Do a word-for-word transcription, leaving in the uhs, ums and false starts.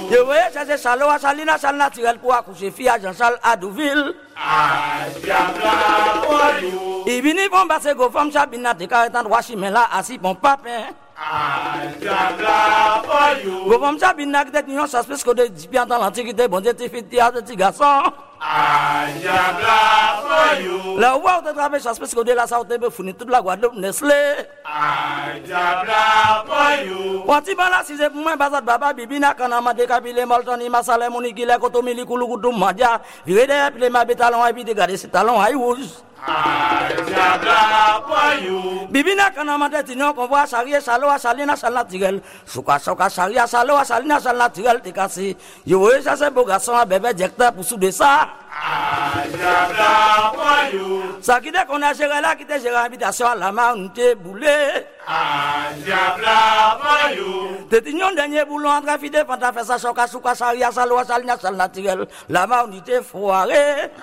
Je voyais chercher Chalo à Salina, Chal naturel pour accoucher fille à Jean-Charles Adouville. Il vient pour passer go femme Chabina de quarante droit chemin là assis mon papin. Go femme Chabina qui était une chasse que de bien dans l'antiquité bon Dieu t'es fait théâtre petit garçon. La voix de travail chasse que de la sorte de fournir toute la Guadeloupe Nestlé. Wanti bala si c'est pour moi bazat baba bibina kana ma décapilé moltoni masale moniki le kotomili kulugudu madia viré de ma bétalon et puis de garder ses talons à rouge. Bibina kana ma détinyo qu'on voit charia chalo à salina chal naturel souka souka charia chalo à salina chal naturel te cassé yo voyez ça c'est beau garçon à bébé directeur pour sous de ça. Ça qui dès qu'on a géré là qui te géré habitation à la main on te boulé. Tétignon dernier boulot entre fidèles quand t'as fait ça choka souka charia chalo à salina chal naturel la main on te foiré.